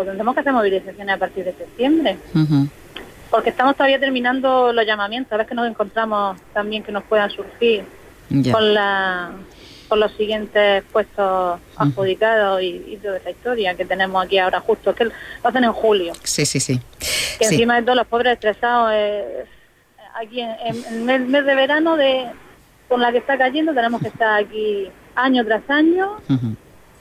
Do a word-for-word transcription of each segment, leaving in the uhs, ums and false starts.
pues tendremos que hacer movilizaciones a partir de septiembre. Uh-huh. Porque estamos todavía terminando los llamamientos, a ver que nos encontramos también que nos puedan surgir yeah. con la con los siguientes puestos adjudicados uh-huh. y, y toda esa historia que tenemos aquí ahora justo, es que lo hacen en julio. Sí, sí, sí. Que sí. encima de todos los pobres estresados, eh, aquí en, en el mes de verano de con la que está cayendo tenemos que estar aquí año tras año. Uh-huh.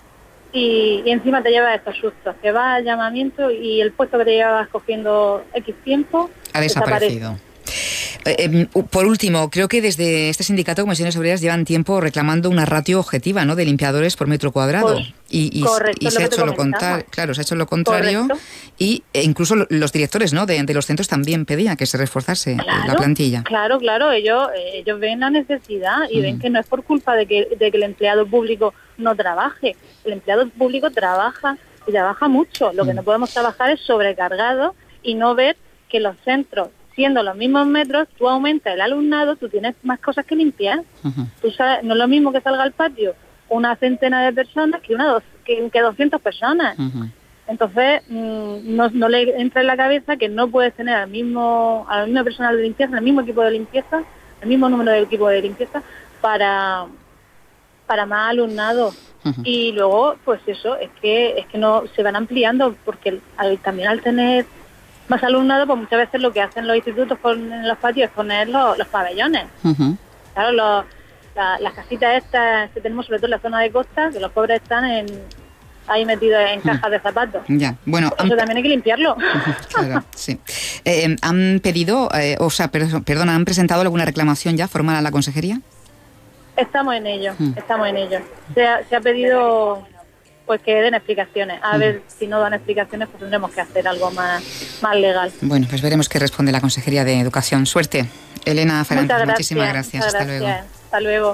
Y, y encima te llevas estos sustos, que vas al llamamiento y el puesto que te llevabas cogiendo X tiempo ha desaparecido. Eh, eh, por último, creo que desde este sindicato Comisiones Obreras llevan tiempo reclamando una ratio objetiva, ¿no?, de limpiadores por metro cuadrado. Pues, y y, correcto, y se ha hecho lo contrario, claro, se ha hecho lo contrario. Correcto. Y e incluso los directores, ¿no?, de, de los centros también pedían que se reforzase claro, la plantilla. Claro, claro, ellos ellos ven la necesidad y mm. ven que no es por culpa de que, de que el empleado público no trabaje. El empleado público trabaja y trabaja mucho. Lo que mm. no podemos trabajar es sobrecargado y no ver que los centros, siendo los mismos metros, tú aumentas el alumnado, tú tienes más cosas que limpiar. Uh-huh. Tú sabes, no es lo mismo que salga al patio una centena de personas que una dos, que, que doscientas personas. Uh-huh. Entonces, mmm, no, no le entra en la cabeza que no puedes tener al mismo, al mismo personal de limpieza, el mismo equipo de limpieza, el mismo número de equipo de limpieza para, para más alumnado. Uh-huh. Y luego, pues eso, es que es que no se van ampliando, porque al, también al tener más alumnado, pues muchas veces lo que hacen los institutos con, en los patios es poner los, los pabellones. Uh-huh. Claro, los, la, las casitas estas que tenemos sobre todo en la zona de costa, que los pobres están en ahí metidos en cajas uh-huh. de zapatos. Ya, bueno, eso han... también hay que limpiarlo. Uh-huh, claro, sí. Eh, ¿Han pedido, eh, o sea, per- perdona, han presentado alguna reclamación ya formal a la consejería? Estamos en ello, uh-huh. estamos en ello. Se ha, se ha pedido... pues que den explicaciones. A uh-huh. ver, si no dan explicaciones, pues tendremos que hacer algo más, más legal. Bueno, pues veremos qué responde la Consejería de Educación. Suerte. Elena Fernández, gracias, muchísimas gracias. Hasta gracias. luego. Hasta luego.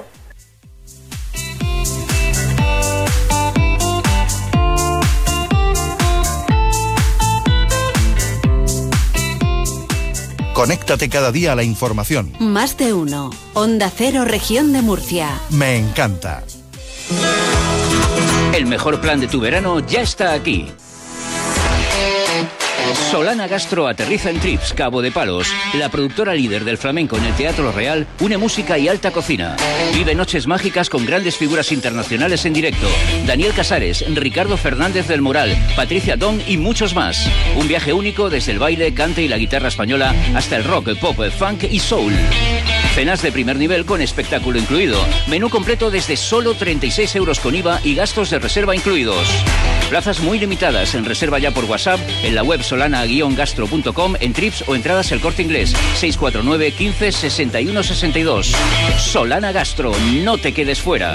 Conéctate cada día a la información. Más de uno. Onda Cero, Región de Murcia. Me encanta. El mejor plan de tu verano ya está aquí. Solana Gastro aterriza en Trips, Cabo de Palos. La productora líder del flamenco en el Teatro Real une música y alta cocina. Vive noches mágicas con grandes figuras internacionales en directo. Daniel Casares, Ricardo Fernández del Moral, Patricia Don y muchos más. Un viaje único desde el baile, cante y la guitarra española hasta el rock, pop, funk y soul. Cenas de primer nivel con espectáculo incluido. Menú completo desde solo treinta y seis euros con I V A y gastos de reserva incluidos. Plazas muy limitadas. En reserva ya por WhatsApp, en la web solana guion gastro punto com, en Trips o entradas El Corte Inglés. seis cuatro nueve, quince, sesenta y uno, sesenta y dos. Solana Gastro, no te quedes fuera.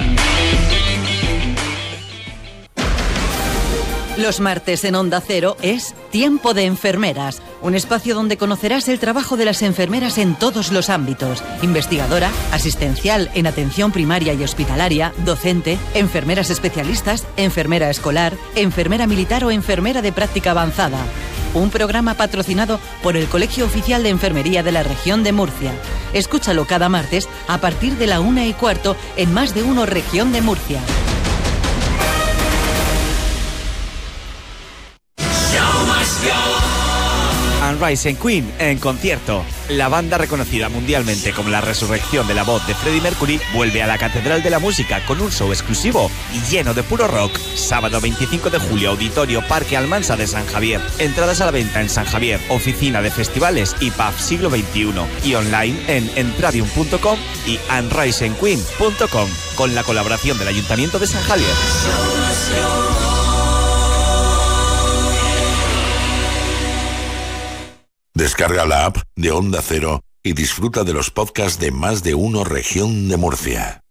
Los martes en Onda Cero es Tiempo de Enfermeras, un espacio donde conocerás el trabajo de las enfermeras en todos los ámbitos: investigadora, asistencial en atención primaria y hospitalaria, docente, enfermeras especialistas, enfermera escolar, enfermera militar o enfermera de práctica avanzada. Un programa patrocinado por el Colegio Oficial de Enfermería de la Región de Murcia. Escúchalo cada martes a partir de la una y cuarto en Más de Uno Región de Murcia. And Rising Queen en concierto. La banda reconocida mundialmente como la resurrección de la voz de Freddie Mercury vuelve a la Catedral de la Música con un show exclusivo y lleno de puro rock. Sábado veinticinco de julio, Auditorio Parque Almansa de San Javier. Entradas a la venta en San Javier, Oficina de Festivales y P A F Siglo veintiuno, y online en entradium punto com y and rising queen punto com, con la colaboración del Ayuntamiento de San Javier. Descarga la app de Onda Cero y disfruta de los podcasts de Más de Uno Región de Murcia.